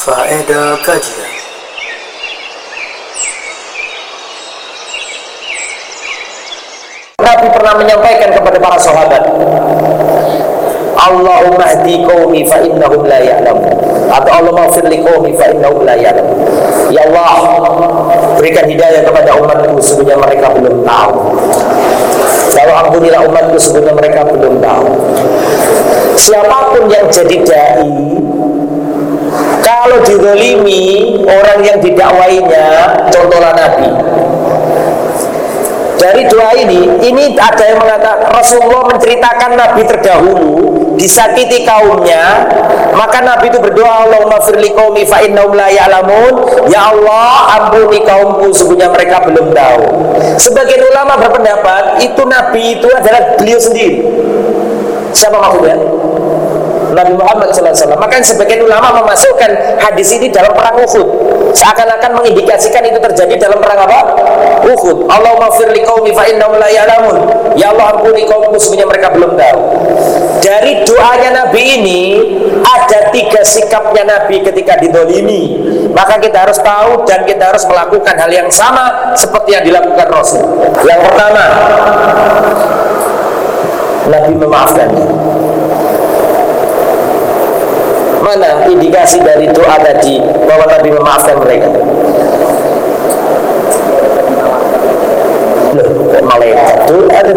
Faedah kajian. Nabi pernah menyampaikan kepada para sahabat, Allahumma hdi qaumi fa innahum la ya'lamun, atau Allahumma ighfir li qaumi fa innahum la ya'lamun. Ya Allah, berikan hidayah kepada umatku sesungguhnya mereka belum tahu. Lalu ampunilah umatku sesungguhnya mereka belum tahu. Siapapun yang jadi dai, kalau dizalimi orang yang didakwainya, contohlah Nabi. Dari doa ini ada yang mengatakan Rasulullah menceritakan Nabi terdahulu disakiti kaumnya, maka Nabi itu berdoa, Allahumma firli qaumi fa innahum la ya'lamun. Ya Allah, ampuni kaumku sesungguhnya mereka belum tahu. Sebagian ulama berpendapat itu Nabi itu adalah beliau sendiri. Siapa maksudnya? Nabi Muhammad SAW. Maka sebagian ulama memasukkan hadis ini dalam perang Uhud, seakan-akan mengindikasikan itu terjadi dalam perang apa? Uhud. Allahumma firli qaumi fa innahum la ya'lamun. Ya Allah, ampuni kaumku sesungguhnya mereka belum tahu. Dari doanya Nabi ini ada 3 sikapnya Nabi ketika didolimi. Maka kita harus tahu dan kita harus melakukan hal yang sama seperti yang dilakukan Rasul. Yang pertama, Nabi memaafkannya. Mana indikasi dari doa tadi bahwa Nabi memaafkan mereka? Loh, malaikat doa itu.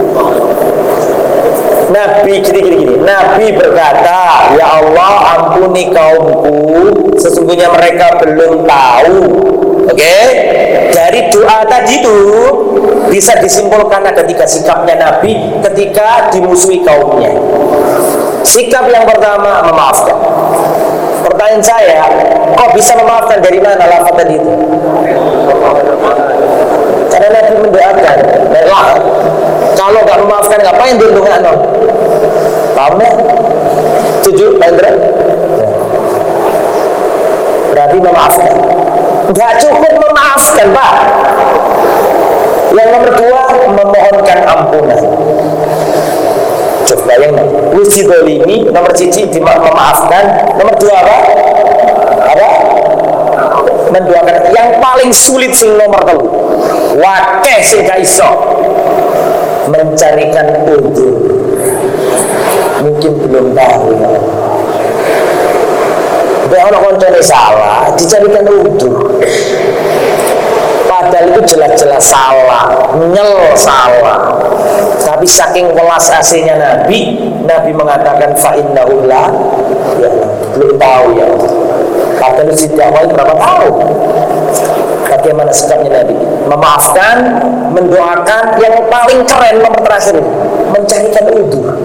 Nabi gini. Nabi berkata, ya Allah, ampuni kaumku sesungguhnya mereka belum tahu. Oke? Dari doa tadi itu bisa disimpulkan ada 3 sikapnya Nabi ketika dimusuhi kaumnya. Sikap yang pertama, memaafkan. Pertanyaan saya, kok bisa memaafkan, dari mana lafaz tadi itu? Karena Nabi mendoakan. Baiklah, kalau nggak memaafkan, ngapain dia doa? Paham ya? Setuju, Pak Indra? Berarti memaafkan. Nggak cukup memaafkan, Pak. Yang nomor 2, memohonkan ampunan. Coba bayangkan, uji dolimi, nomor 1 memaafkan, nomor 2 apa? Mendoakan. Yang paling sulit sing nomor 3, wakeh sing gak iso, mencarikan udzur. Mungkin belum tahu ya. Orang koncone salah, dicarikan udzur. Padahal itu jelas-jelas salah, salah. Tapi saking welas aslinya Nabi mengatakan fa innahu la ya, belum tahu ya. Padahal didakwai berapa tahun. Bagaimana sikapnya Nabi? Memaafkan, mendoakan, yang paling keren nomor terakhir, mencarikan udzur.